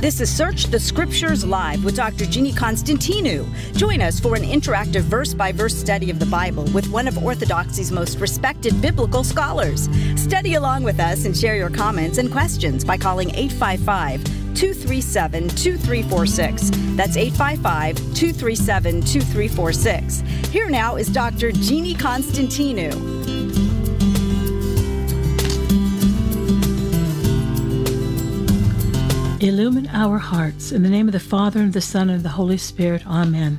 This is Search the Scriptures Live with Dr. Jeannie Constantinou. Join us for an interactive verse-by-verse study of the Bible with one of Orthodoxy's most respected biblical scholars. Study along with us and share your comments and questions by calling 855-237-2346. That's 855-237-2346. Here now is Dr. Jeannie Constantinou. Illumine our hearts. In the name of the Father, and the Son, and the Holy Spirit. Amen.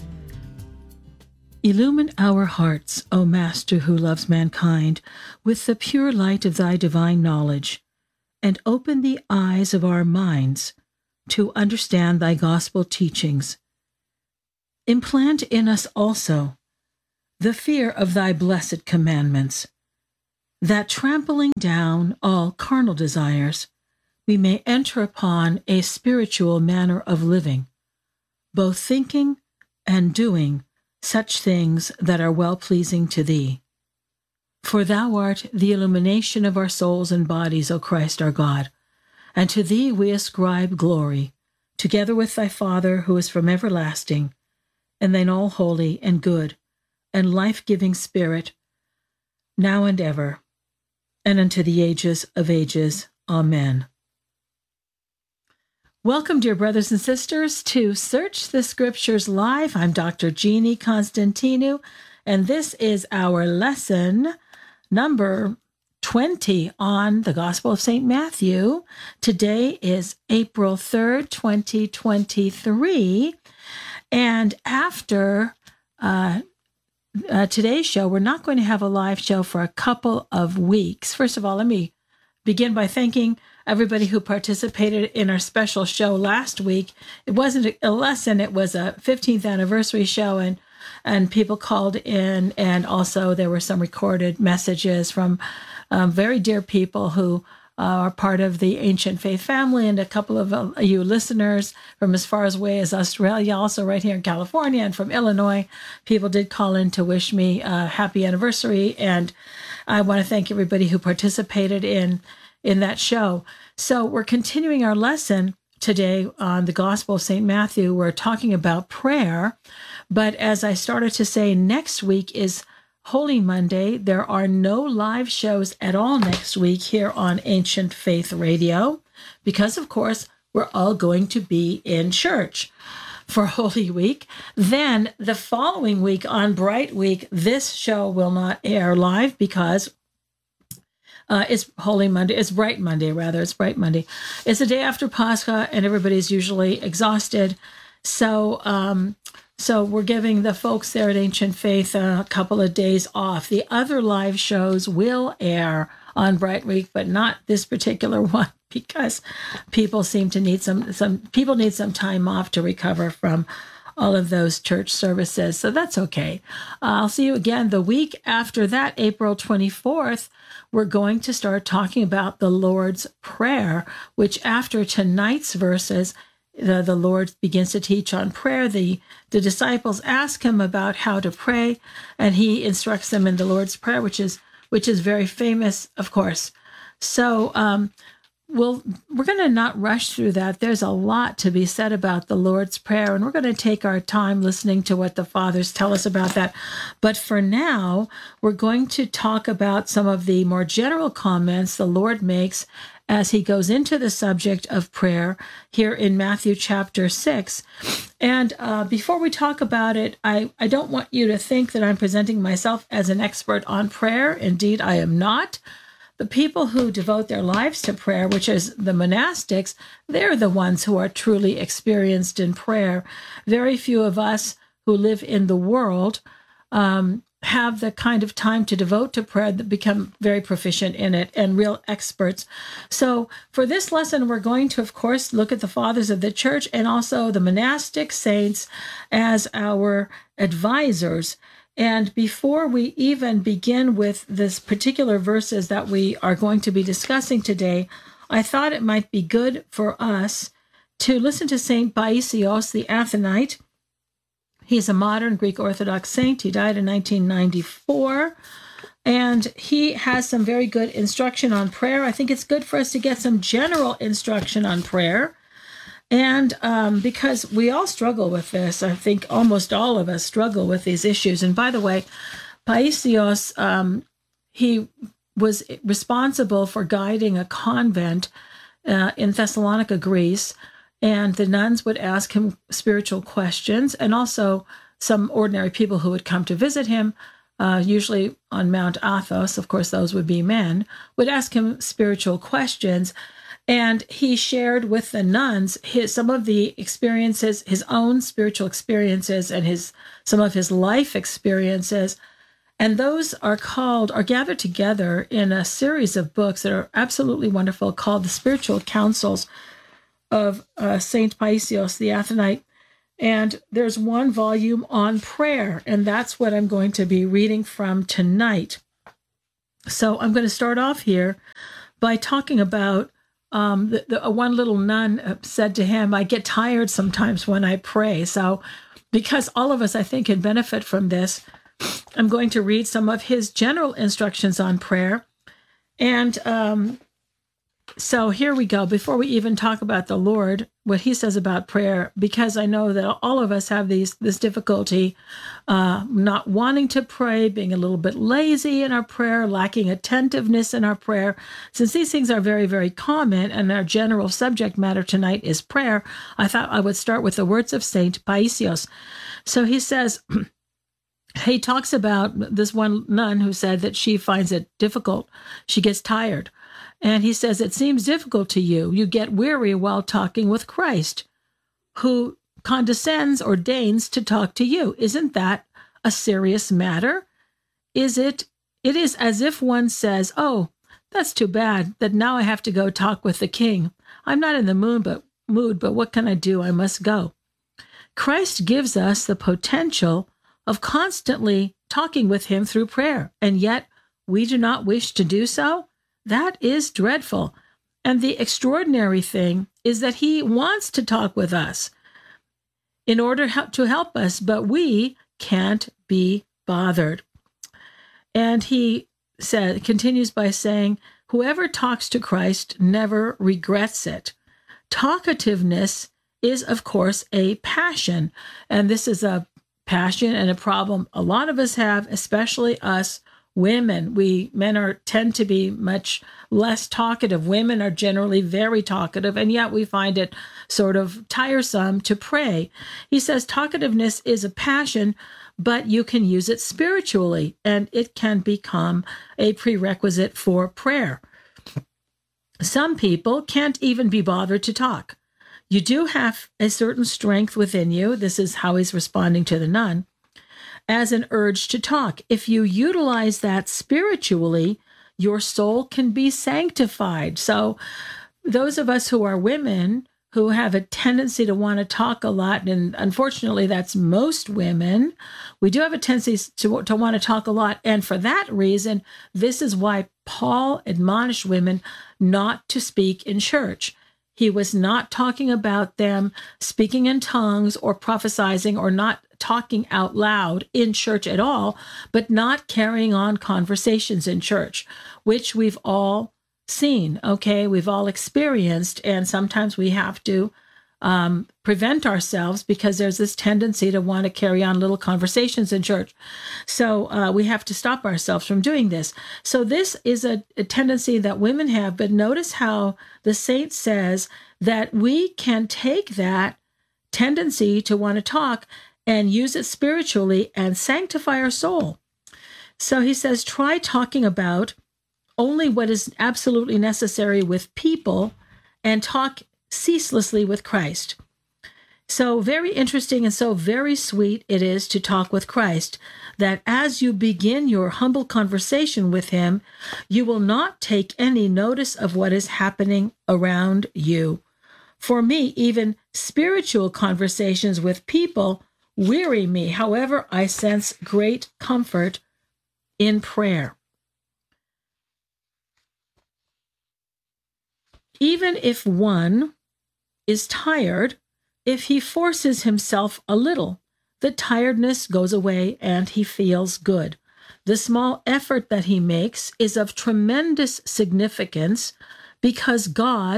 Illumine our hearts, O Master who loves mankind, with the pure light of thy divine knowledge, and open the eyes of our minds to understand thy gospel teachings. Implant in us also the fear of thy blessed commandments, that trampling down all carnal desires, we may enter upon a spiritual manner of living, both thinking and doing such things that are well-pleasing to thee. For thou art the illumination of our souls and bodies, O Christ our God, and to thee we ascribe glory, together with thy Father who is from everlasting, and thine all-holy and good and life-giving Spirit, now and ever, and unto the ages of ages. Amen. Welcome, dear brothers and sisters, to Search the Scriptures Live. I'm Dr. Jeannie Constantinou, and this is our lesson number 20 on the Gospel of St. Matthew. Today is April 3rd, 2023, and after today's show, we're not going to have a live show for a couple of weeks. First of all, let me begin by thanking everybody who participated in our special show last week. It wasn't a lesson, it was a 15th anniversary show, and people called in, and also there were some recorded messages from very dear people who are part of the Ancient Faith family, and a couple of you listeners from as far away as Australia, also right here in California, and from Illinois. People did call in to wish me a happy anniversary, and I want to thank everybody who participated in that show. So we're continuing our lesson today on the Gospel of St. Matthew. We're talking about prayer, but as I started to say, next week is Holy Monday. There are no live shows at all next week here on Ancient Faith Radio because, of course, we're all going to be in church for Holy Week. Then the following week on Bright Week, this show will not air live because it's Holy Monday. It's Bright Monday, rather. It's Bright Monday. It's the day after Pascha, and everybody's usually exhausted. So we're giving the folks there at Ancient Faith a couple of days off. The other live shows will air on Bright Week, but not this particular one because people seem to need some people need some time off to recover from all of those church services. So that's okay. I'll see you again the week after that, April 24th. We're going to start talking about the Lord's Prayer, which after tonight's verses, the Lord begins to teach on prayer. The disciples ask him about how to pray, and he instructs them in the Lord's Prayer, which is very famous, of course. So we're going to not rush through that. There's a lot to be said about the Lord's Prayer, and we're going to take our time listening to what the fathers tell us about that. But for now, we're going to talk about some of the more general comments the Lord makes as he goes into the subject of prayer here in Matthew chapter 6. And before we talk about it, I don't want you to think that I'm presenting myself as an expert on prayer. Indeed, I am not. The people who devote their lives to prayer, which is the monastics, they're the ones who are truly experienced in prayer. Very few of us who live in the world have the kind of time to devote to prayer that become very proficient in it and real experts. So for this lesson, we're going to, of course, look at the fathers of the church and also the monastic saints as our advisors. And before we even begin with this particular verses that we are going to be discussing today, I thought it might be good for us to listen to Saint Paisios the Athonite. He's a modern Greek Orthodox saint. He died in 1994, and he has some very good instruction on prayer. I think it's good for us to get some general instruction on prayer. And because we all struggle with this, I think almost all of us struggle with these issues. And by the way, Paisios, he was responsible for guiding a convent in Thessalonica, Greece, and the nuns would ask him spiritual questions, and also some ordinary people who would come to visit him, usually on Mount Athos, of course, those would be men, would ask him spiritual questions. And he shared with the nuns some of the experiences, his own spiritual experiences, and some of his life experiences. And those are gathered together in a series of books that are absolutely wonderful called The Spiritual Counsels of Saint Paisios the Athonite. And there's one volume on prayer, and that's what I'm going to be reading from tonight. So I'm going to start off here by talking about one little nun said to him, I get tired sometimes when I pray. So because all of us, I think, can benefit from this, I'm going to read some of his general instructions on prayer. And so here we go. Before we even talk about the Lord, what he says about prayer, because I know that all of us have this difficulty not wanting to pray, being a little bit lazy in our prayer, lacking attentiveness in our prayer. Since these things are very, very common, and our general subject matter tonight is prayer, I thought I would start with the words of Saint Paisios. So he says, he talks about this one nun who said that she finds it difficult. She gets tired. And he says, it seems difficult to you. You get weary while talking with Christ, who condescends or deigns to talk to you. Isn't that a serious matter? It is as if one says, oh, that's too bad that now I have to go talk with the king. I'm not in the mood, but what can I do? I must go. Christ gives us the potential of constantly talking with him through prayer, and yet we do not wish to do so. That is dreadful. And the extraordinary thing is that he wants to talk with us in order to help us, but we can't be bothered. And he continues by saying, whoever talks to Christ never regrets it. Talkativeness is, of course, a passion. And this is a passion and a problem a lot of us have, especially us women. Men tend to be much less talkative. Women are generally very talkative, and yet we find it sort of tiresome to pray. He says talkativeness is a passion, but you can use it spiritually, and it can become a prerequisite for prayer. Some people can't even be bothered to talk. You do have a certain strength within you. This is how he's responding to the nun, as an urge to talk. If you utilize that spiritually, your soul can be sanctified. So those of us who are women who have a tendency to want to talk a lot, and unfortunately that's most women, we do have a tendency to want to talk a lot. And for that reason, this is why Paul admonished women not to speak in church. He was not talking about them speaking in tongues or prophesying or not talking out loud in church at all, but not carrying on conversations in church, which we've all seen, okay? We've all experienced, and sometimes we have to prevent ourselves because there's this tendency to want to carry on little conversations in church. So we have to stop ourselves from doing this. So this is a tendency that women have, but notice how the saint says that we can take that tendency to want to talk and use it spiritually and sanctify our soul. So he says, try talking about only what is absolutely necessary with people and talk ceaselessly with Christ. So very interesting and so very sweet it is to talk with Christ, that as you begin your humble conversation with him, you will not take any notice of what is happening around you. For me, even spiritual conversations with people weary me. However, I sense great comfort in prayer. Even if one is tired, if he forces himself a little, the tiredness goes away and he feels good. The small effort that he makes is of tremendous significance because God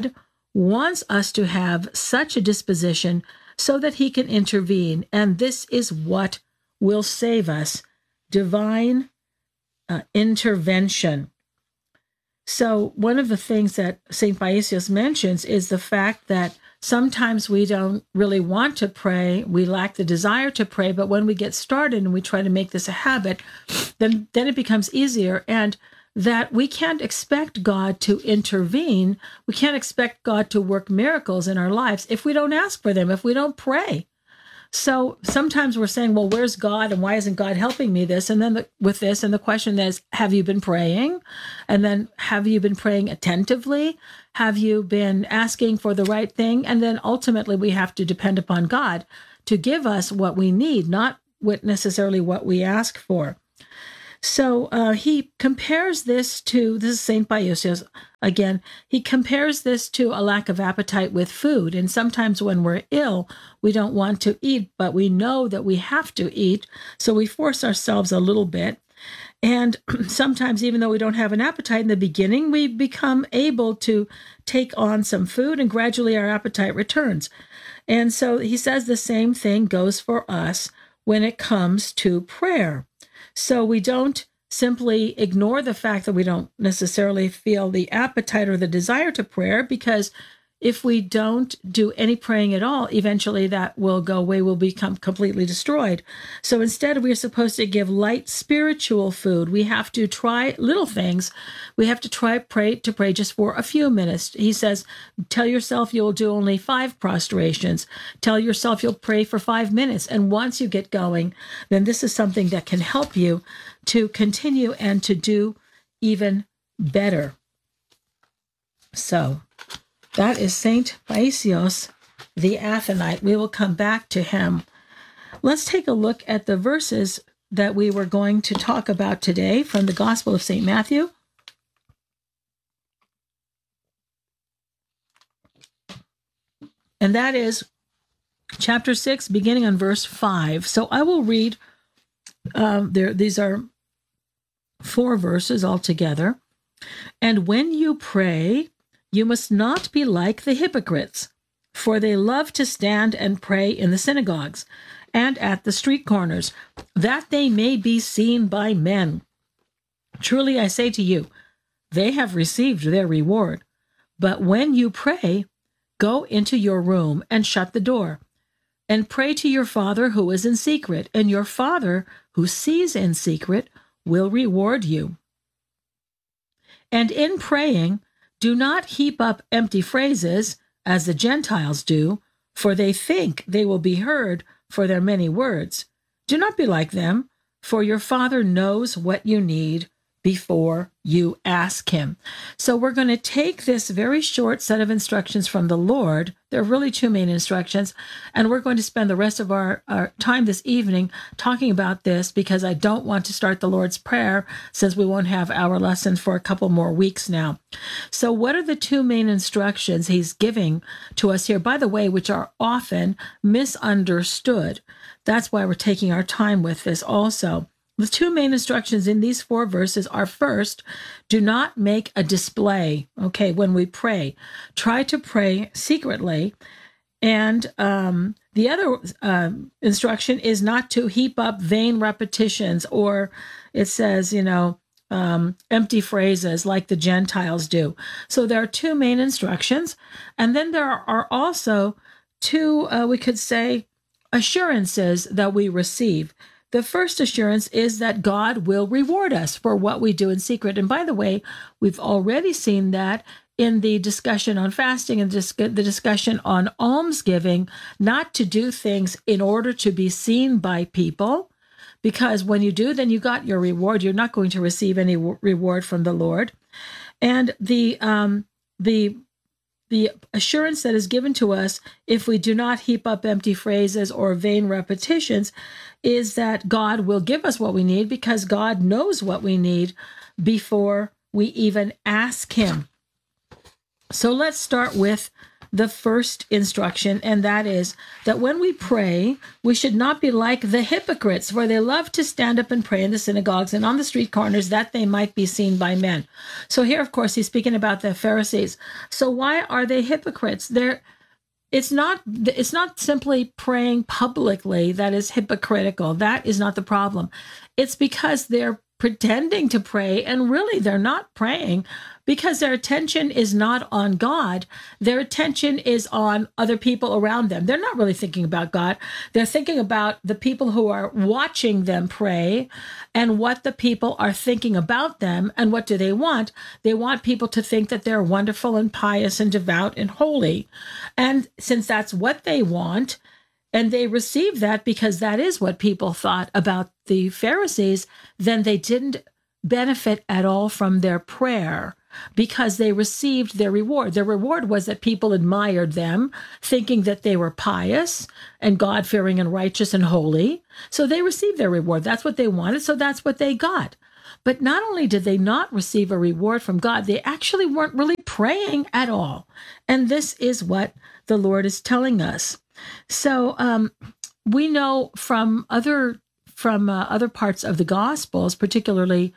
wants us to have such a disposition so that he can intervene. And this is what will save us, divine intervention. So one of the things that St. Paisios mentions is the fact that sometimes we don't really want to pray. We lack the desire to pray. But when we get started and we try to make this a habit, then it becomes easier. And that we can't expect God to intervene. We can't expect God to work miracles in our lives if we don't ask for them, if we don't pray. So sometimes we're saying, well, where's God and why isn't God helping me this? And then with this, and the question is, have you been praying? And then have you been praying attentively? Have you been asking for the right thing? And then ultimately we have to depend upon God to give us what we need, not necessarily what we ask for. So he compares this is St. Paisios again, he compares this to a lack of appetite with food. And sometimes when we're ill, we don't want to eat, but we know that we have to eat. So we force ourselves a little bit. And sometimes, even though we don't have an appetite in the beginning, we become able to take on some food and gradually our appetite returns. And so he says the same thing goes for us when it comes to prayer. So we don't simply ignore the fact that we don't necessarily feel the appetite or the desire to prayer, because if we don't do any praying at all, eventually that will go away, will become completely destroyed. So instead, we are supposed to give light spiritual food. We have to try little things. We have to pray just for a few minutes. He says, tell yourself you'll do only 5 prostrations. Tell yourself you'll pray for 5 minutes. And once you get going, then this is something that can help you to continue and to do even better. So that is St. Paisios the Athonite. We will come back to him. Let's take a look at the verses that we were going to talk about today from the Gospel of St. Matthew. And that is chapter 6, beginning on verse 5. So I will read, these are 4 verses altogether. And when you pray, you must not be like the hypocrites, for they love to stand and pray in the synagogues and at the street corners, that they may be seen by men. Truly I say to you, they have received their reward. But when you pray, go into your room and shut the door, and pray to your Father who is in secret, and your Father who sees in secret will reward you. And in praying, do not heap up empty phrases, as the Gentiles do, for they think they will be heard for their many words. Do not be like them, for your Father knows what you need before you ask him. So we're going to take this very short set of instructions from the Lord. There are really 2 main instructions, and we're going to spend the rest of our time this evening talking about this, because I don't want to start the Lord's Prayer since we won't have our lesson for a couple more weeks now. So what are the 2 main instructions he's giving to us here, by the way, which are often misunderstood? That's why we're taking our time with this also. The 2 main instructions in these 4 verses are, first, do not make a display. Okay, when we pray, try to pray secretly. And the other instruction is not to heap up vain repetitions, or it says, empty phrases like the Gentiles do. So there are 2 main instructions. And then there are also 2, we could say, assurances that we receive. The first assurance is that God will reward us for what we do in secret. And by the way, we've already seen that in the discussion on fasting and the discussion on almsgiving, not to do things in order to be seen by people, because when you do, then you got your reward. You're not going to receive any reward from the Lord. And the assurance that is given to us, if we do not heap up empty phrases or vain repetitions, is that God will give us what we need, because God knows what we need before we even ask him. So let's start with the first instruction, and that is that when we pray, we should not be like the hypocrites, for they love to stand up and pray in the synagogues and on the street corners that they might be seen by men. So here, of course, he's speaking about the Pharisees. So why are they hypocrites? It's not simply praying publicly that is hypocritical. That is not the problem. It's because they're pretending to pray and really they're not praying because their attention is not on God. Their attention is on other people around them. They're not really thinking about God. They're thinking about the people who are watching them pray and what the people are thinking about them. And what do they want? They want people to think that they're wonderful and pious and devout and holy. And since that's what they want, and they received that because that is what people thought about the Pharisees, then they didn't benefit at all from their prayer because they received their reward. Their reward was that people admired them, thinking that they were pious and God-fearing and righteous and holy. So they received their reward. That's what they wanted, so that's what they got. But not only did they not receive a reward from God, they actually weren't really praying at all. And this is what the Lord is telling us. So we know from other parts of the Gospels, particularly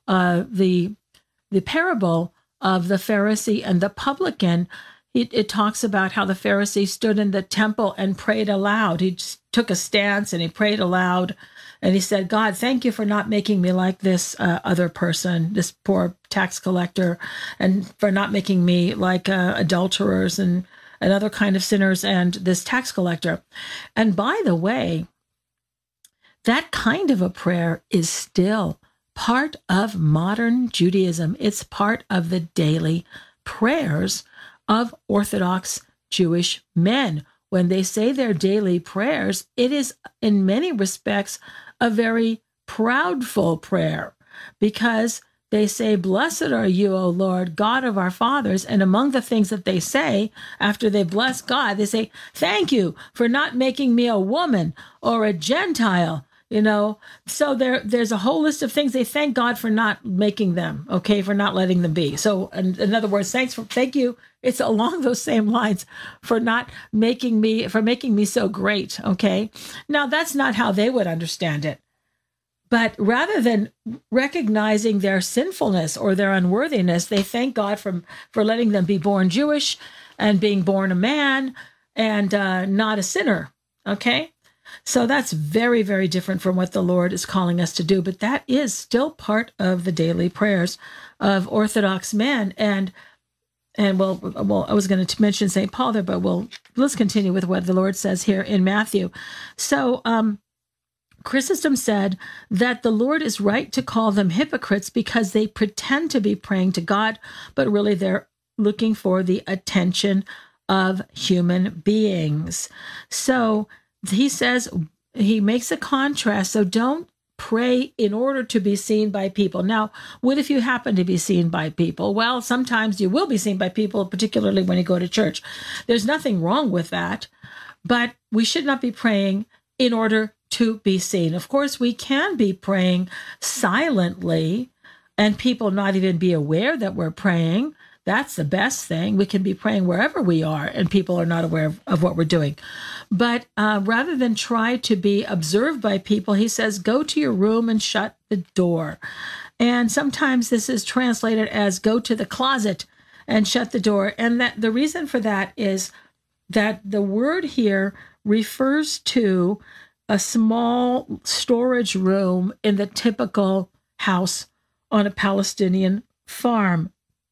the parable of the Pharisee and the publican. It talks about how the Pharisee stood in the temple and prayed aloud. He just took a stance and he prayed aloud, and he said, "God, thank you for not making me like this other person, this poor tax collector, and for not making me like adulterers and other kind of sinners and this tax collector." And by the way, that kind of a prayer is still part of modern Judaism. It's part of the daily prayers of Orthodox Jewish men. When they say their daily prayers, it is in many respects a very proudful prayer because they say, "Blessed are you, O Lord, God of our fathers." And among the things that they say after they bless God, they say, "Thank you for not making me a woman or a Gentile." So there's a whole list of things they thank God for not making them, okay, for not letting them be. So in other words, thank you. It's along those same lines for making me so great, okay? Now that's not how they would understand it. But rather than recognizing their sinfulness or their unworthiness, they thank God for letting them be born Jewish and being born a man and not a sinner, okay? So that's very, very different from what the Lord is calling us to do. But that is still part of the daily prayers of Orthodox men. And well, I was going to mention St. Paul there, but let's continue with what the Lord says here in Matthew. So Chrysostom said that the Lord is right to call them hypocrites because they pretend to be praying to God, but really they're looking for the attention of human beings. So he says, he makes a contrast. So don't pray in order to be seen by people. Now, what if you happen to be seen by people? Well, sometimes you will be seen by people, particularly when you go to church. There's nothing wrong with that, but we should not be praying in order to be seen. Of course, we can be praying silently and people not even be aware that we're praying. That's the best thing. We can be praying wherever we are and people are not aware of what we're doing. But rather than try to be observed by people, he says, go to your room and shut the door. And sometimes this is translated as go to the closet and shut the door. And that the reason for that is that the word here refers to a small storage room in the typical house on a Palestinian farm.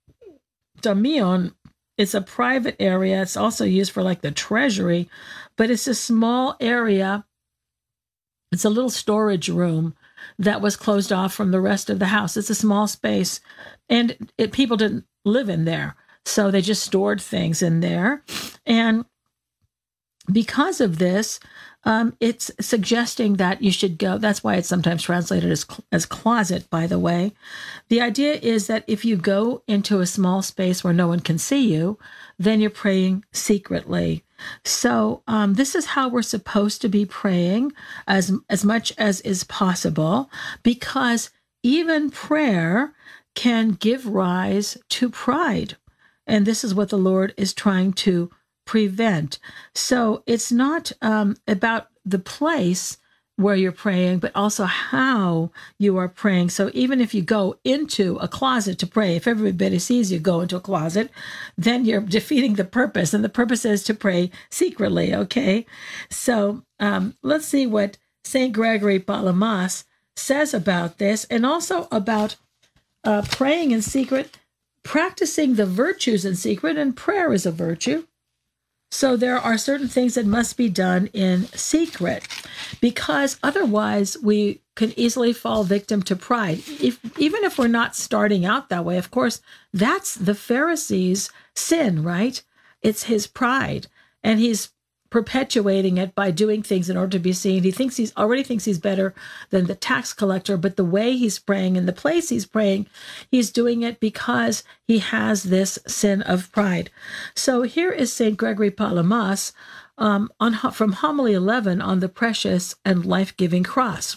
Damion, it's a private area. It's also used for like the treasury, but it's a small area. It's a little storage room that was closed off from the rest of the house. It's a small space, and people didn't live in there, so they just stored things in there. And because of this, it's suggesting that you should go. That's why it's sometimes translated as closet, by the way. The idea is that if you go into a small space where no one can see you, then you're praying secretly. So this is how we're supposed to be praying as much as is possible, because even prayer can give rise to pride. And this is what the Lord is trying to prevent. So it's not about the place where you're praying, but also how you are praying. So even if you go into a closet to pray, if everybody sees you go into a closet, then you're defeating the purpose. And the purpose is to pray secretly, okay? So let's see what St. Gregory Palamas says about this, and also about praying in secret, practicing the virtues in secret, and prayer is a virtue. So there are certain things that must be done in secret, because otherwise we can easily fall victim to pride. Even if we're not starting out that way, of course, that's the Pharisees' sin, right? It's his pride, and he's perpetuating it by doing things in order to be seen. He already thinks he's better than the tax collector, but the way he's praying and the place he's praying, he's doing it because he has this sin of pride. So here is St. Gregory Palamas from Homily 11 on the precious and life-giving cross.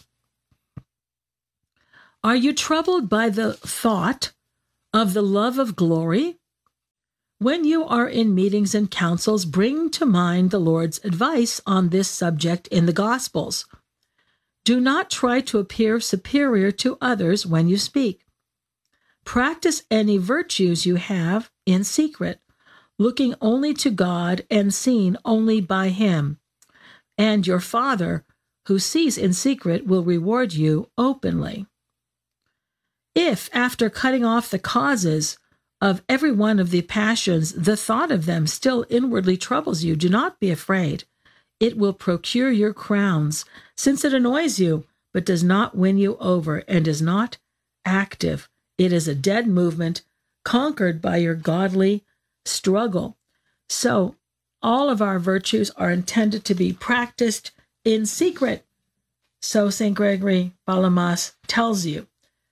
Are you troubled by the thought of the love of glory? When you are in meetings and councils, bring to mind the Lord's advice on this subject in the Gospels. Do not try to appear superior to others when you speak. Practice any virtues you have in secret, looking only to God and seen only by Him. And your Father, who sees in secret, will reward you openly. If, after cutting off the causes of every one of the passions, the thought of them still inwardly troubles you, do not be afraid. It will procure your crowns, since it annoys you, but does not win you over, and is not active. It is a dead movement, conquered by your godly struggle. So, all of our virtues are intended to be practiced in secret. So St. Gregory Palamas tells you.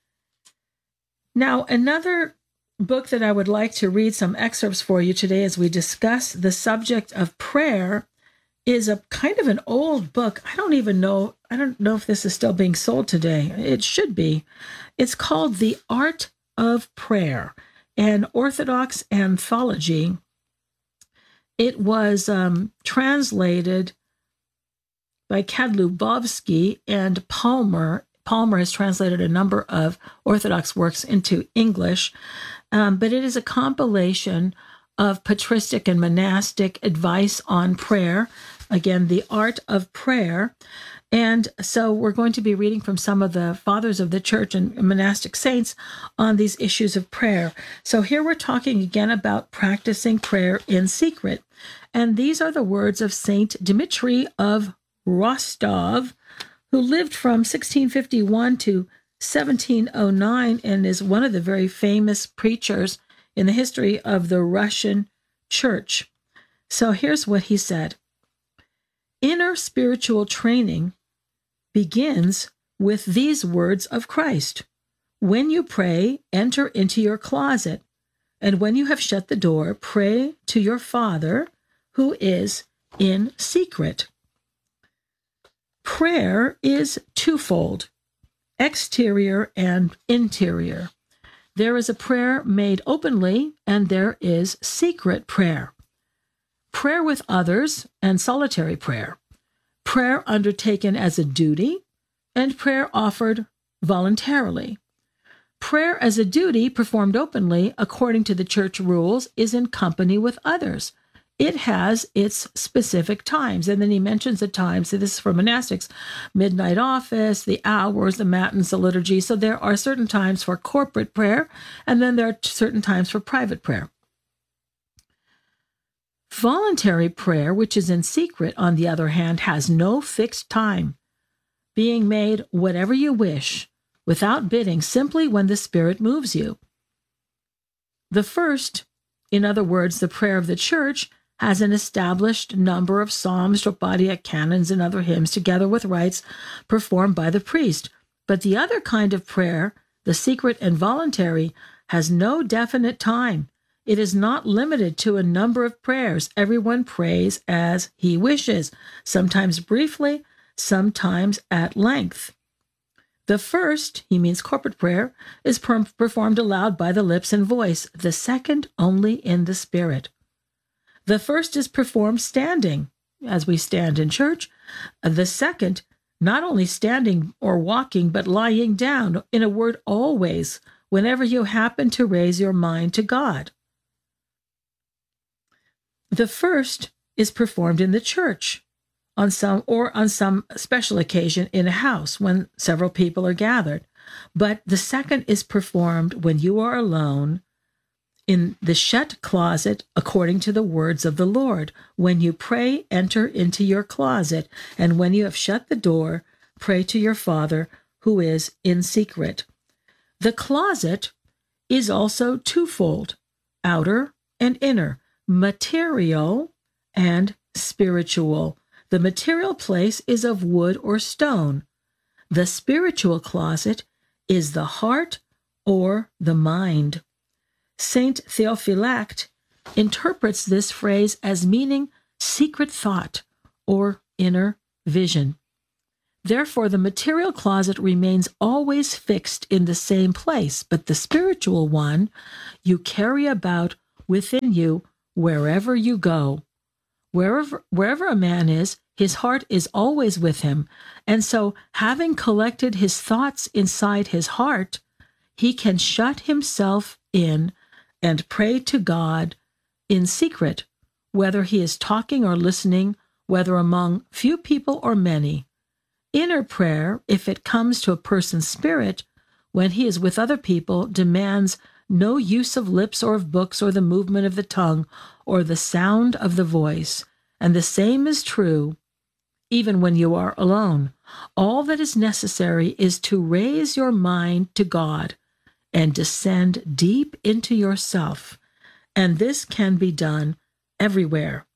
Now, another book that I would like to read some excerpts for you today as we discuss the subject of prayer is a kind of an old book. I don't know if this is still being sold today. It should be. It's called The Art of Prayer, an Orthodox anthology. It was translated by Kadlubovsky and Palmer. Palmer has translated a number of Orthodox works into English, but it is a compilation of patristic and monastic advice on prayer. Again, The Art of Prayer. And so we're going to be reading from some of the fathers of the church and monastic saints on these issues of prayer. So here we're talking again about practicing prayer in secret. And these are the words of Saint Dmitri of Rostov, who lived from 1651 to 1709 and is one of the very famous preachers in the history of the Russian church. So here's what he said. Inner spiritual training begins with these words of Christ. When you pray, enter into your closet, and when you have shut the door, pray to your Father who is in secret. Prayer is twofold, exterior and interior. There is a prayer made openly, and there is secret prayer. Prayer with others and solitary prayer. Prayer undertaken as a duty, and prayer offered voluntarily. Prayer as a duty performed openly, according to the church rules, is in company with others. It has its specific times. And then he mentions the times. So this is for monastics, midnight office, the hours, the matins, the liturgy. So there are certain times for corporate prayer, and then there are certain times for private prayer. Voluntary prayer, which is in secret, on the other hand, has no fixed time, being made whatever you wish, without bidding, simply when the Spirit moves you. The first, in other words, the prayer of the church, has an established number of psalms, Stropadia, canons, and other hymns, together with rites performed by the priest. But the other kind of prayer, the secret and voluntary, has no definite time. It is not limited to a number of prayers. Everyone prays as he wishes, sometimes briefly, sometimes at length. The first, he means corporate prayer, is performed aloud by the lips and voice, the second only in the spirit. The first is performed standing, as we stand in church. The second, not only standing or walking, but lying down, in a word, always, whenever you happen to raise your mind to God. The first is performed in the church, on some special occasion in a house when several people are gathered. But the second is performed when you are alone in the shut closet, according to the words of the Lord. When you pray, enter into your closet, and when you have shut the door, pray to your Father who is in secret. The closet is also twofold, outer and inner, material and spiritual. The material place is of wood or stone. The spiritual closet is the heart or the mind. Saint Theophylact interprets this phrase as meaning secret thought or inner vision. Therefore, the material closet remains always fixed in the same place, but the spiritual one you carry about within you wherever you go. Wherever a man is, his heart is always with him. And so, having collected his thoughts inside his heart, he can shut himself in and pray to God in secret, whether he is talking or listening, whether among few people or many. Inner prayer, if it comes to a person's spirit, when he is with other people, demands no use of lips or of books or the movement of the tongue or the sound of the voice. And the same is true even when you are alone. All that is necessary is to raise your mind to God and descend deep into yourself. And this can be done everywhere.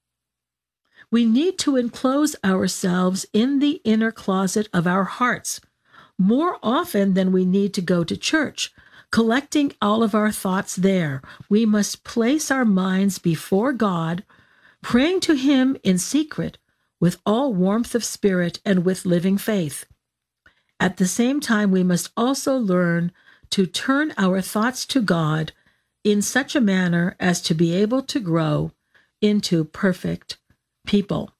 We need to enclose ourselves in the inner closet of our hearts more often than we need to go to church, collecting all of our thoughts there. We must place our minds before God, praying to Him in secret with all warmth of spirit and with living faith. At the same time, we must also learn to turn our thoughts to God in such a manner as to be able to grow into perfect people.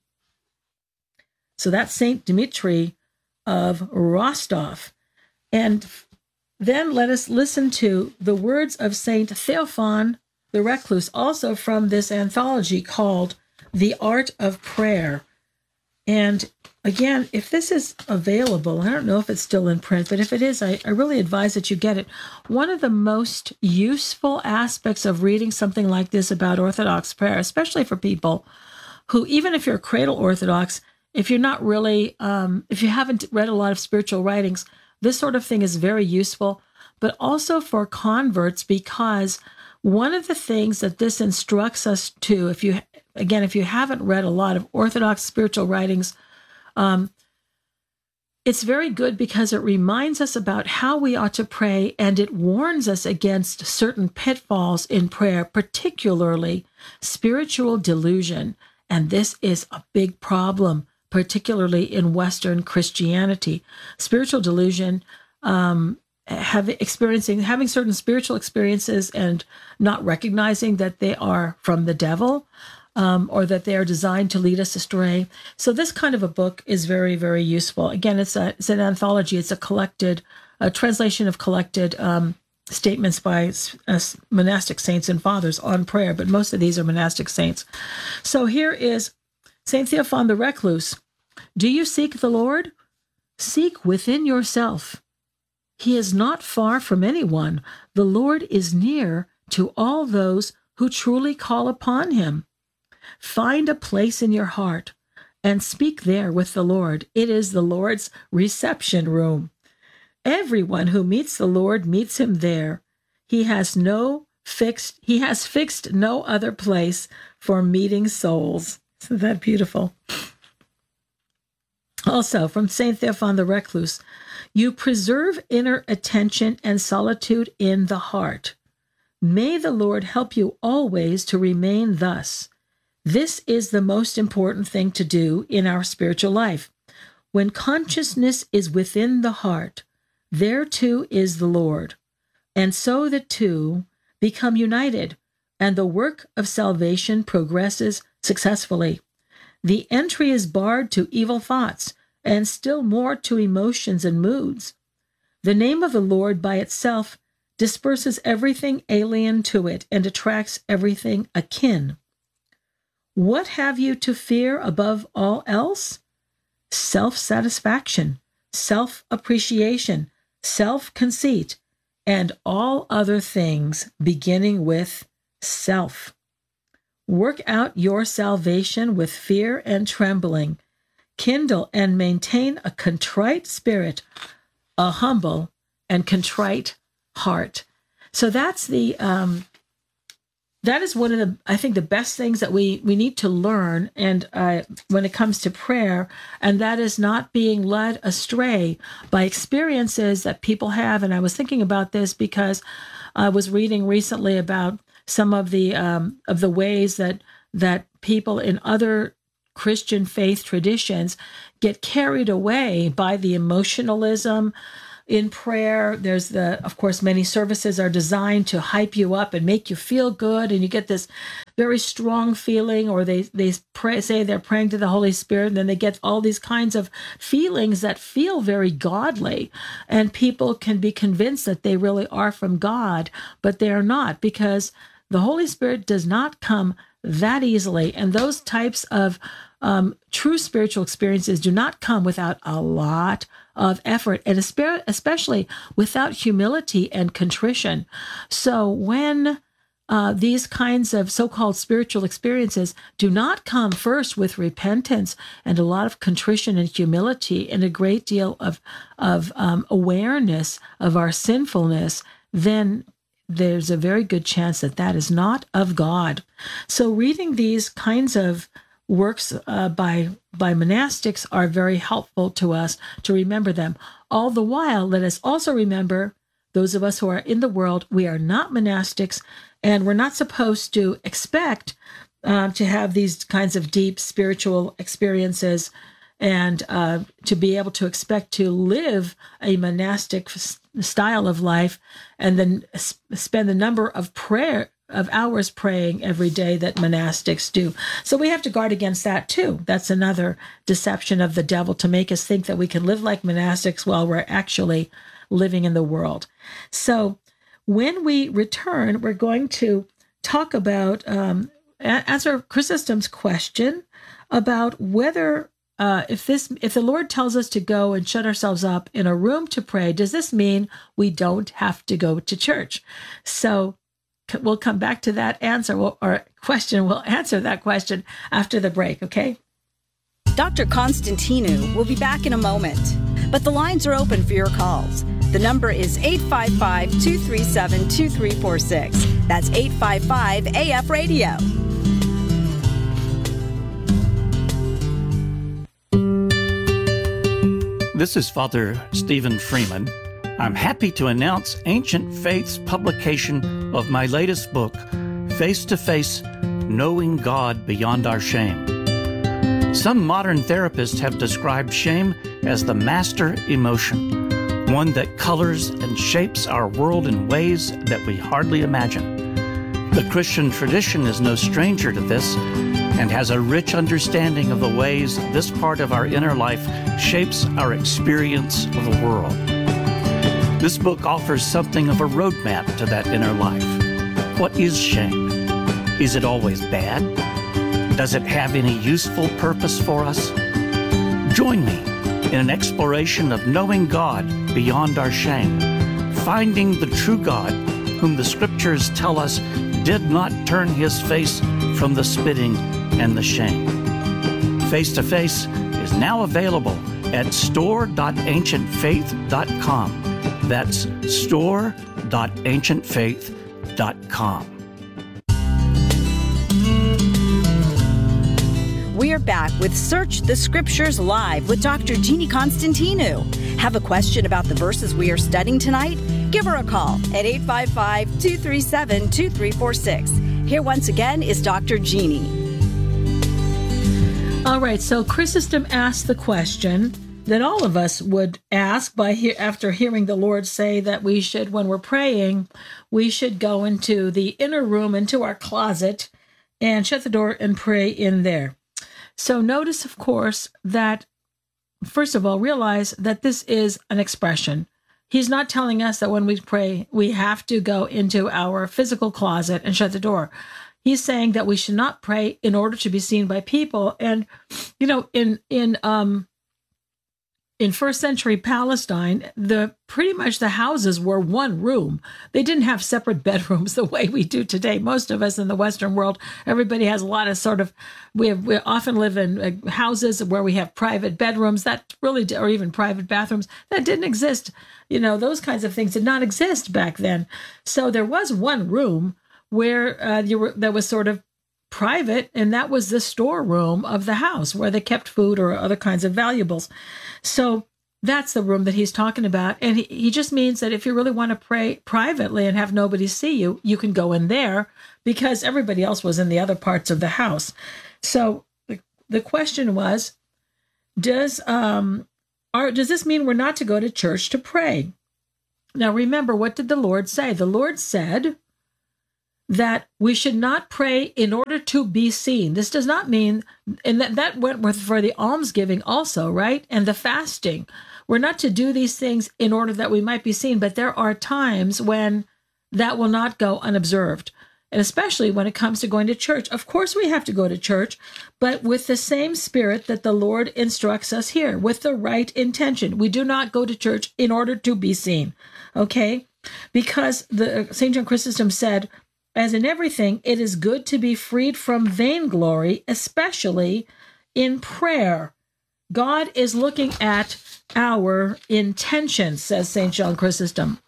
So that's Saint Dmitri of Rostov. And then let us listen to the words of Saint Theophan the Recluse, also from this anthology called The Art of Prayer. And again, if this is available, I don't know if it's still in print, but if it is, I really advise that you get it. One of the most useful aspects of reading something like this about Orthodox prayer, especially for people who, even if you're cradle Orthodox, if you're not really, if you haven't read a lot of spiritual writings, this sort of thing is very useful, but also for converts, because one of the things that this instructs us to, if you haven't read a lot of Orthodox spiritual writings, it's very good because it reminds us about how we ought to pray, and it warns us against certain pitfalls in prayer, particularly spiritual delusion. And this is a big problem, particularly in Western Christianity. Spiritual delusion, having certain spiritual experiences and not recognizing that they are from the devil, or that they are designed to lead us astray. So this kind of a book is very, very useful. Again, it's an anthology. It's a translation of collected statements by monastic saints and fathers on prayer, but most of these are monastic saints. So here is Saint Theophan the Recluse. Do you seek the Lord? Seek within yourself. He is not far from anyone. The Lord is near to all those who truly call upon Him. Find a place in your heart and speak there with the Lord. It is the Lord's reception room. Everyone who meets the Lord meets Him there. He has fixed no other place for meeting souls. Isn't that beautiful? Also, from Saint Theophan the Recluse, you preserve inner attention and solitude in the heart. May the Lord help you always to remain thus. This is the most important thing to do in our spiritual life. When consciousness is within the heart, there too is the Lord. And so the two become united, and the work of salvation progresses successfully. The entry is barred to evil thoughts, and still more to emotions and moods. The name of the Lord by itself disperses everything alien to it and attracts everything akin. What have you to fear above all else? Self-satisfaction, self-appreciation, self-conceit, and all other things beginning with self. Work out your salvation with fear and trembling. Kindle and maintain a contrite spirit, a humble and contrite heart. So that's that is one of the, I think, the best things that we need to learn, and when it comes to prayer, and that is not being led astray by experiences that people have. And I was thinking about this because I was reading recently about some of the ways that people in other Christian faith traditions get carried away by the emotionalism in prayer. There's of course, many services are designed to hype you up and make you feel good, and you get this very strong feeling, or they say they're praying to the Holy Spirit, and then they get all these kinds of feelings that feel very godly, and people can be convinced that they really are from God, but they are not, because the Holy Spirit does not come that easily, and those types of true spiritual experiences do not come without a lot of effort, and especially without humility and contrition. So when these kinds of so-called spiritual experiences do not come first with repentance and a lot of contrition and humility and a great deal of awareness of our sinfulness, then there's a very good chance that that is not of God. So reading these kinds of works by monastics are very helpful to us to remember them. All the while, let us also remember, those of us who are in the world, we are not monastics, and we're not supposed to expect to have these kinds of deep spiritual experiences and to be able to expect to live a monastic style of life and then spend the number of hours praying every day that monastics do. So we have to guard against that too. That's another deception of the devil, to make us think that we can live like monastics while we're actually living in the world. So when we return, we're going to talk about, answer Chrysostom's question about whether if the Lord tells us to go and shut ourselves up in a room to pray, does this mean we don't have to go to church? So we'll come back to that answer or question. We'll answer that question after the break, okay? Dr. Constantinou will be back in a moment, but the lines are open for your calls. The number is 855-237-2346. That's 855-AF-RADIO. This is Father Stephen Freeman. I'm happy to announce Ancient Faith's publication of my latest book, Face to Face, Knowing God Beyond Our Shame. Some modern therapists have described shame as the master emotion, one that colors and shapes our world in ways that we hardly imagine. The Christian tradition is no stranger to this and has a rich understanding of the ways this part of our inner life shapes our experience of the world. This book offers something of a roadmap to that inner life. What is shame? Is it always bad? Does it have any useful purpose for us? Join me in an exploration of knowing God beyond our shame, finding the true God whom the Scriptures tell us did not turn his face from the spitting and the shame. Face to Face is now available at store.ancientfaith.com. That's store.ancientfaith.com. We are back with Search the Scriptures Live with Dr. Jeannie Constantinou. Have a question about the verses we are studying tonight? Give her a call at 855-237-2346. Here once again is Dr. Jeannie. All right, so Chrysostom asked the question, that all of us would ask after hearing the Lord say that we should, when we're praying, we should go into the inner room, into our closet, and shut the door and pray in there. So notice, of course, that, first of all, realize that this is an expression. He's not telling us that when we pray, we have to go into our physical closet and shut the door. He's saying that we should not pray in order to be seen by people. And, in first century Palestine, pretty much the houses were one room. They didn't have separate bedrooms the way we do today. Most of us in the Western world, everybody has a lot of we often live in houses where we have private bedrooms or even private bathrooms. That didn't exist. Those kinds of things did not exist back then. So there was one room where that was sort of private, and that was the storeroom of the house where they kept food or other kinds of valuables. So that's the room that he's talking about. And he just means that if you really want to pray privately and have nobody see you, you can go in there because everybody else was in the other parts of the house. So the question was, does this mean we're not to go to church to pray? Now, remember, what did the Lord say? The Lord said that we should not pray in order to be seen. This does not mean, and that went for the almsgiving also, right? And the fasting. We're not to do these things in order that we might be seen, but there are times when that will not go unobserved. And especially when it comes to going to church. Of course, we have to go to church, but with the same spirit that the Lord instructs us here, with the right intention. We do not go to church in order to be seen, okay? Because St. John Chrysostom said, as in everything, it is good to be freed from vainglory, especially in prayer. God is looking at our intentions, says St. John Chrysostom.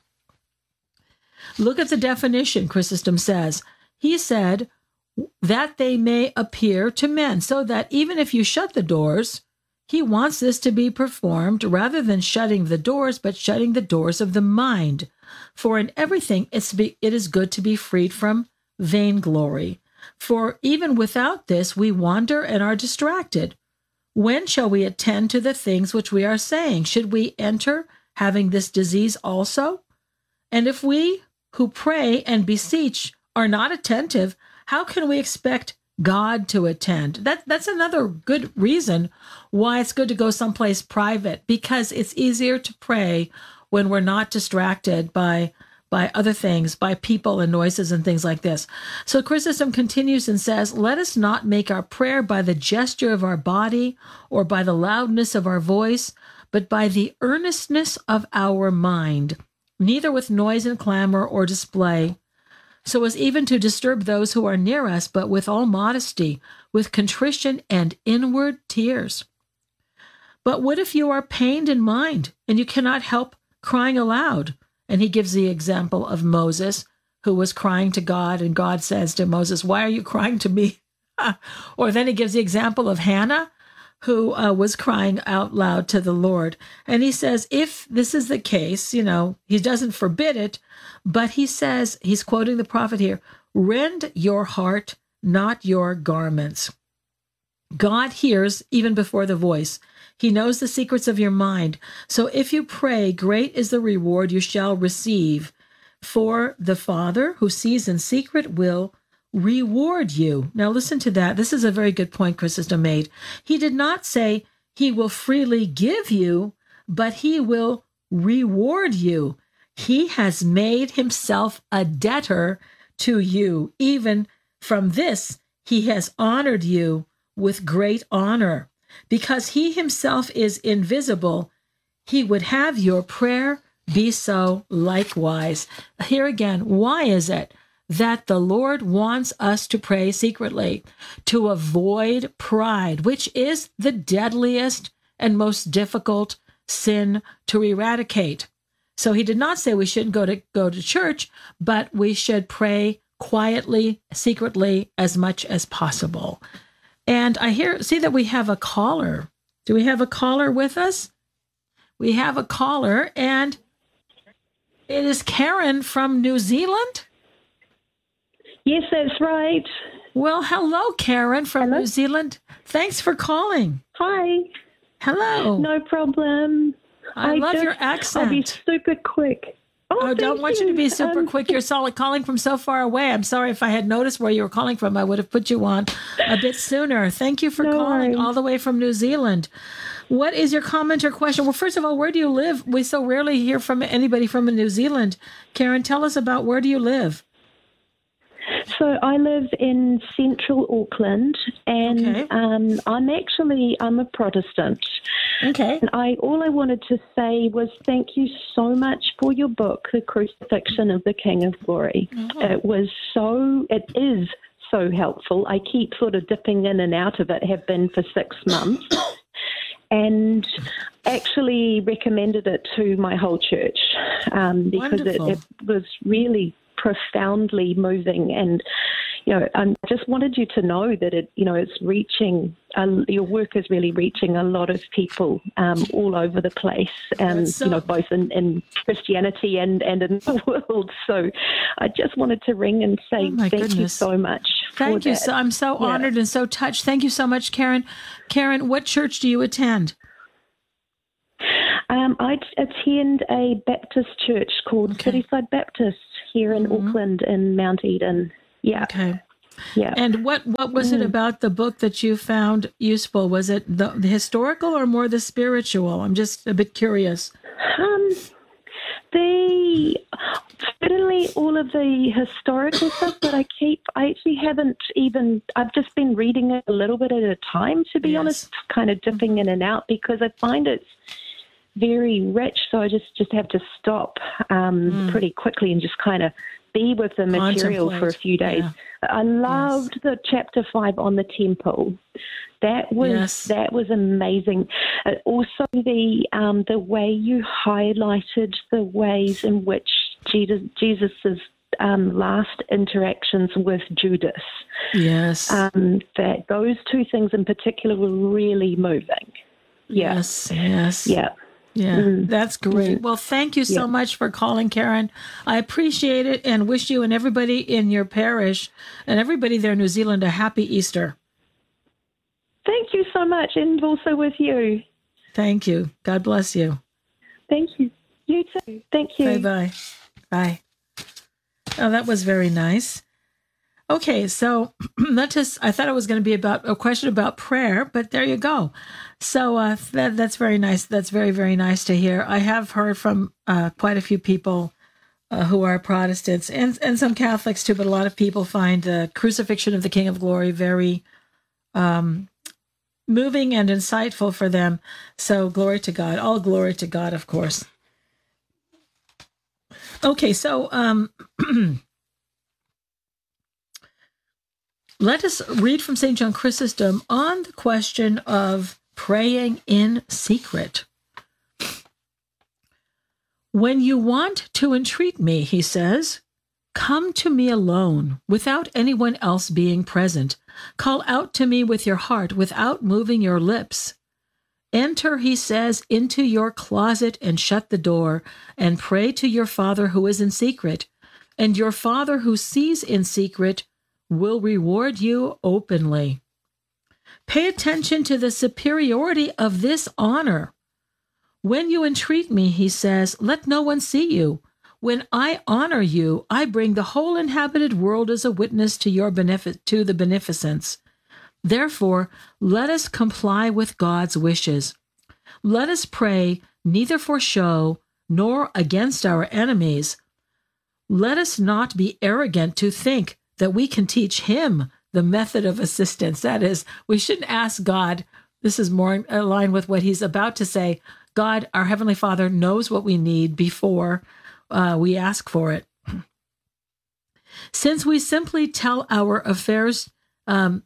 Look at the definition, Chrysostom says. He said, that they may appear to men, so that even if you shut the doors, he wants this to be performed rather than shutting the doors, but shutting the doors of the mind. For in everything, it is good to be freed from vainglory. For even without this, we wander and are distracted. When shall we attend to the things which we are saying? Should we enter having this disease also? And if we who pray and beseech are not attentive, how can we expect God to attend? That's another good reason why it's good to go someplace private, because it's easier to pray when we're not distracted by other things, by people and noises and things like this. So Chrysostom continues and says, let us not make our prayer by the gesture of our body or by the loudness of our voice, but by the earnestness of our mind, neither with noise and clamor or display, so as even to disturb those who are near us, but with all modesty, with contrition and inward tears. But what if you are pained in mind and you cannot help crying aloud? And he gives the example of Moses, who was crying to God, and God says to Moses, why are you crying to me? Or then he gives the example of Hannah, who was crying out loud to the Lord. And he says, if this is the case, he doesn't forbid it, but he says, he's quoting the prophet here, rend your heart, not your garments. God hears even before the voice. He knows the secrets of your mind. So if you pray, great is the reward you shall receive. For the Father who sees in secret will reward you. Now listen to that. This is a very good point Chrysostom made. He did not say he will freely give you, but he will reward you. He has made himself a debtor to you. Even from this, he has honored you with great honor. Because he himself is invisible, he would have your prayer be so likewise. Here again, why is it that the Lord wants us to pray secretly? To avoid pride, which is the deadliest and most difficult sin to eradicate. So he did not say we shouldn't go to church, but we should pray quietly, secretly, as much as possible. And I see that we have a caller. Do we have a caller with us? We have a caller, and it is Karen from New Zealand. Yes, that's right. Well, hello, Karen from New Zealand. Thanks for calling. Hi. Hello. No problem. I love your accent. I'll be super quick. I don't want you to be super quick. You're calling from so far away. I'm sorry if I had noticed where you were calling from. I would have put you on a bit sooner. Thank you for calling all the way from New Zealand. What is your comment or question? Well, first of all, where do you live? We so rarely hear from anybody from New Zealand. Karen, tell us about where do you live? So I live in central Auckland, and I'm a Protestant. Okay. And all I wanted to say was thank you so much for your book, The Crucifixion of the King of Glory. It is so helpful. I keep sort of dipping in and out of it, have been for 6 months, and actually recommended it to my whole church because it was really profoundly moving. And I just wanted you to know that it's reaching. Your work is really reaching a lot of people all over the place, and both in Christianity and in the world. So I just wanted to ring and say thank you so much. Thank you. So I'm so honored and so touched. Thank you so much, Karen. Karen, what church do you attend? I attend a Baptist church called Cityside Baptist here in Auckland in Mount Eden. Yeah. Okay. Yeah. And what was it about the book that you found useful? Was it the historical or more the spiritual? I'm just a bit curious. Certainly all of the historical stuff that I actually haven't even, I've just been reading it a little bit at a time, to be honest, kind of dipping in and out, because I find it's very rich. So I just have to stop pretty quickly and just kind of be with the material for a few days. Yeah. I loved the chapter 5 on the temple. That was amazing. Also, the way you highlighted the ways in which Jesus's last interactions with Judas. Yes. That those two things in particular were really moving. Yeah. Yes. Yes. Yeah. Yeah, that's great. Well, thank you so much for calling, Karen. I appreciate it and wish you and everybody in your parish and everybody there in New Zealand a happy Easter. Thank you so much, and also with you. Thank you. God bless you. Thank you. You too. Thank you. Bye-bye. Bye. Oh, that was very nice. Okay, so I thought it was going to be about a question about prayer, but there you go. So that's very nice. That's very, very nice to hear. I have heard from quite a few people who are Protestants and some Catholics too, but a lot of people find the crucifixion of the King of Glory very moving and insightful for them. So glory to God. All glory to God, of course. Okay, so let us read from St. John Chrysostom on the question of praying in secret. When you want to entreat me, he says, come to me alone, without anyone else being present. Call out to me with your heart, without moving your lips. Enter, he says, into your closet and shut the door, and pray to your Father who is in secret. And your Father who sees in secret will reward you openly. Pay attention to the superiority of this honor. When you entreat me, he says, let no one see you. When I honor you, I bring the whole inhabited world as a witness to your to the beneficence. Therefore, let us comply with God's wishes. Let us pray neither for show nor against our enemies. Let us not be arrogant to think that we can teach him the method of assistance. That is, we shouldn't ask God. This is more in line with what he's about to say. God, our Heavenly Father, knows what we need before we ask for it. Since we simply tell our affairs to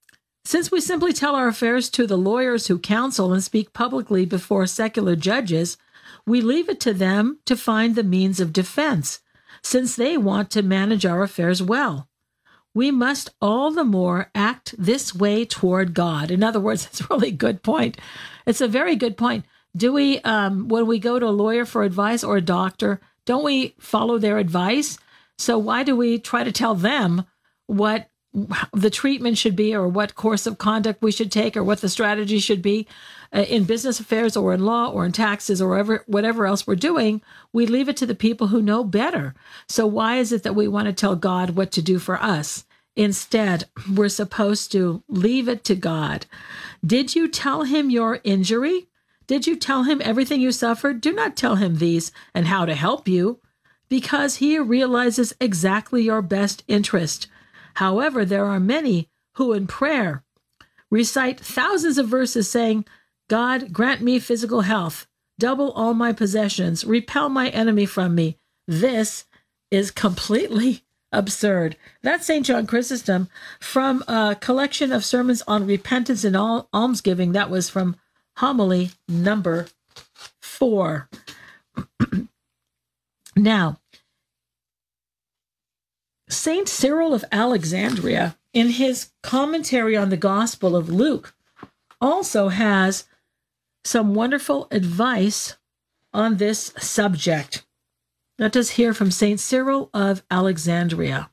the lawyers who counsel and speak publicly before secular judges, we leave it to them to find the means of defense, since they want to manage our affairs well. We must all the more act this way toward God. In other words, it's a really good point. It's a very good point. Do we, when we go to a lawyer for advice or a doctor, don't we follow their advice? So why do we try to tell them what the treatment should be, or what course of conduct we should take, or what the strategy should be in business affairs or in law or in taxes or whatever else we're doing, we leave it to the people who know better. So why is it that we want to tell God what to do for us? Instead, we're supposed to leave it to God. Did you tell him your injury? Did you tell him everything you suffered? Do not tell him these and how to help you, because he realizes exactly your best interest. However, there are many who in prayer recite thousands of verses saying, God, grant me physical health, double all my possessions, repel my enemy from me. This is completely absurd. That's St. John Chrysostom from a collection of sermons on repentance and almsgiving. That was from homily number 4. Now, St. Cyril of Alexandria, in his commentary on the Gospel of Luke, also has some wonderful advice on this subject. Let us hear from St. Cyril of Alexandria.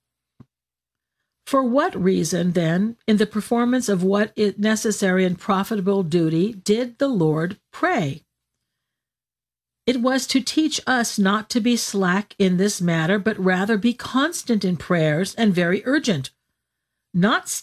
For what reason, then, in the performance of what is necessary and profitable duty, did the Lord pray? It was to teach us not to be slack in this matter, but rather be constant in prayers and very urgent, not